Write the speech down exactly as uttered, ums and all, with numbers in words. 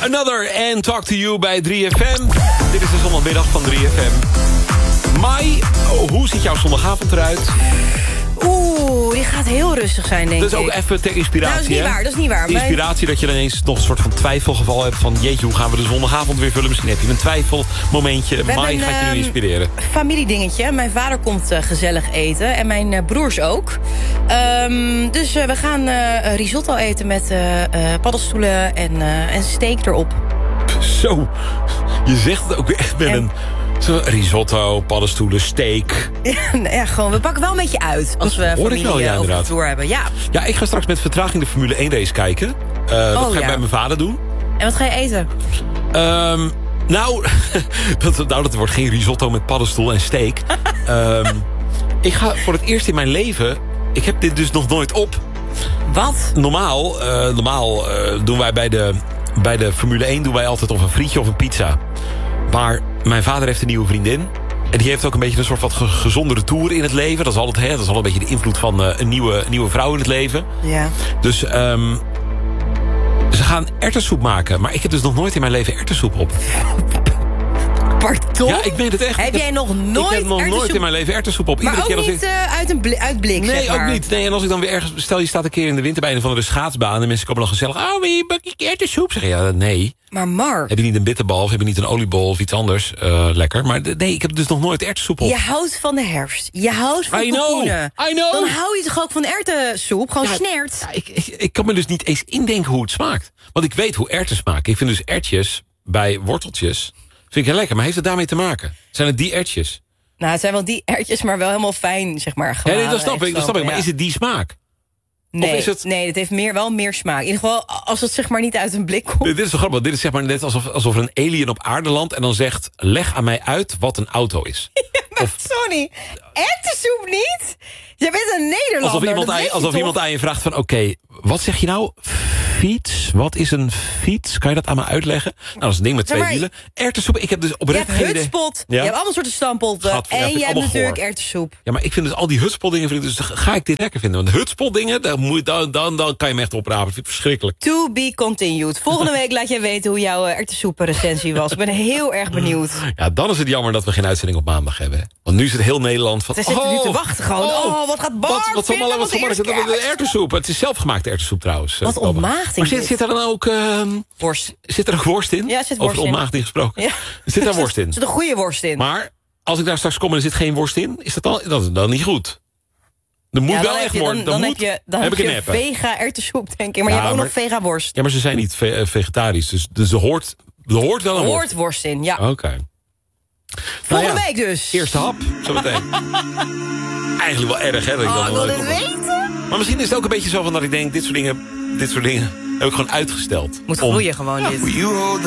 Another and Talk to You bij drie F M. Dit is de zondagmiddag van drie F M. Mai, hoe ziet jouw zondagavond eruit? Oeh, die gaat heel rustig zijn, denk ik. Dat is ook even ter inspiratie, nou, dat is niet hè? waar, dat is niet waar. Inspiratie dat je dan ineens nog een soort van twijfelgeval hebt van... jeetje, hoe gaan we de zondagavond weer vullen? Misschien heb je een twijfelmomentje. Mai gaat je nu inspireren. Familiedingetje. Mijn vader komt uh, gezellig eten. En mijn uh, broers ook. Um, dus uh, we gaan uh, risotto eten met uh, uh, paddenstoelen en, uh, en steak erop. Zo, je zegt het ook echt met en... een... Zo, risotto, paddenstoelen, steak. Ja, ja, gewoon, we pakken wel een beetje uit als dat we familie wel, ja, over de vloer hebben. Ja. ja, ik ga straks met vertraging de Formule één race kijken. Uh, oh, dat ga ik ja. bij mijn vader doen. En wat ga je eten? Um, nou, dat, nou, dat wordt geen risotto met paddenstoel en steak. um, ik ga voor het eerst in mijn leven... Ik heb dit dus nog nooit op. Wat? Normaal, uh, normaal uh, doen wij bij de, bij de Formule één... doen wij altijd of een frietje of een pizza. Maar mijn vader heeft een nieuwe vriendin. En die heeft ook een beetje een soort wat gezondere toer in het leven. Dat is altijd, hè, dat is altijd een beetje de invloed van uh, een nieuwe, nieuwe vrouw in het leven. Ja. Dus um, ze gaan erwtensoep maken. Maar ik heb dus nog nooit in mijn leven erwtensoep op. Pardon? Ja, ik weet het echt. Heb jij nog nooit Ik heb nog nooit in mijn leven erwtensoep op. Maar Iedere ook keer niet als ik... uh, uit een blik, uit blik, Nee, zeg maar. ook niet. Nee, en als ik dan weer ergens... Stel, je staat een keer in de winter bij een van de schaatsbaan... en mensen komen dan gezellig... Oh, wil je een bakje erwtensoep? Zeg je, ja, nee. Maar Mark... Heb je niet een bitterbal of heb je niet een oliebol of iets anders? Uh, lekker. Maar nee, ik heb dus nog nooit erwtensoep op. Je houdt van de herfst. Je houdt van I know. kokoenen. I know. Dan hou je toch ook van erwtensoep? Gewoon ja, snert. Ja, ik, ik, ik kan me dus niet eens indenken hoe het smaakt. Want ik weet hoe erwten smaken. Ik vind dus erwtjes bij worteltjes... Vind ik heel lekker, maar heeft het daarmee te maken? Zijn het die erwtjes? Nou, het zijn wel die erwtjes, maar wel helemaal fijn, zeg maar. Ja, nee, dat snap ik, dat snap ik. Maar ja. Is het die smaak? Nee, of is het... nee, het heeft meer, wel meer smaak. In ieder geval, als het zeg maar niet uit een blik komt. Dit is zo grappig. Dit is zeg maar net alsof, alsof er een alien op aarde landt... en dan zegt, leg aan mij uit wat een auto is. Ja, maar of... sorry, erwtensoep niet? Je bent een Nederlander. Alsof iemand, aan, alsof iemand aan je vraagt van... oké, okay, wat zeg je nou? Fiets? Wat is een fiets? Kan je dat aan me uitleggen? Nou, dat is een ding met twee maar, wielen. Erwtensoep, ik heb dus oprecht geen idee. Je hebt hutspot, ja? Je hebt allemaal soorten stampotten. Schat, en ja, je hebt natuurlijk goor. erwtensoep. Ja, maar ik vind dus al die hutspotdingen... Dus ga ik dit lekker vinden. Want hutspotdingen, dan, moet, dan, dan, dan kan je hem echt oprapen. Dat vind ik verschrikkelijk. To be continued. Volgende week laat jij weten hoe jouw erwtensoep recensie was. Ik ben heel erg benieuwd. Ja, dan is het jammer dat we geen uitzending op maandag hebben. Want nu is het heel Nederland van... Ze zitten oh, nu te wachten gewoon. Oh, oh wat gaat Bart Wat, wat vinden? wat, wat, wat, wat, wat erwtensoep. Het is zelfgemaakte erwtensoep trouwens. Wat ontmaagding. Maar zit, zit er dan ook... Uh, worst. Zit er ook worst in? Ja, zit worst Over ontmaagding gesproken. Ja. Zit daar worst in? Er zit een goede worst in. Maar als ik daar straks kom en er zit geen worst in... is dat dan, dat is dan niet goed. Er moet ja, wel echt worden. Dan, dan, dan heb moet, je, dan heb heb ik je een vega erwtensoep, denk ik. Maar ja, je hebt ook maar, nog vega worst. Ja, maar ze zijn niet ve vegetarisch. Dus, dus er, hoort, er hoort wel een er worst. hoort worst in, ja. Oké. Okay. Volgende nou ja, week dus. Eerste hap, zo meteen. Eigenlijk wel erg, hè? Dat ik oh, dan ik wil dit weten. Maar misschien is het ook een beetje zo van dat ik denk... dit soort dingen, dit soort dingen heb ik gewoon uitgesteld. Moet groeien om, gewoon ja. dit.